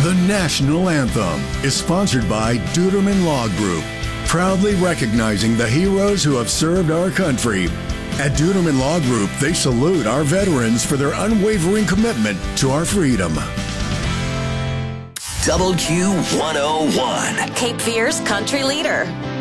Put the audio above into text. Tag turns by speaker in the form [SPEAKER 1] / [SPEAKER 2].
[SPEAKER 1] The national anthem is sponsored by Duderman Law Group, proudly recognizing the heroes who have served our country. At Duderman Law Group, they salute our veterans for their unwavering commitment to our freedom.
[SPEAKER 2] WQ101.
[SPEAKER 3] Cape Fear's country leader.